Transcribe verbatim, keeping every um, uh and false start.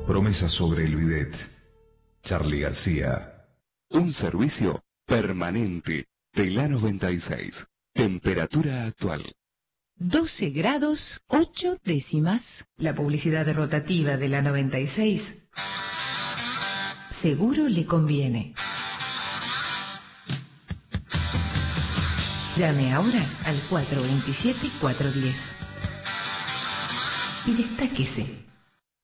Promesa sobre el bidet. Charly García. Un servicio permanente de la noventa y seis. Temperatura actual. doce grados, ocho décimas. La publicidad rotativa de la noventa y seis seguro le conviene. Llame ahora al cuatro veintisiete, cuatrocientos diez y destáquese.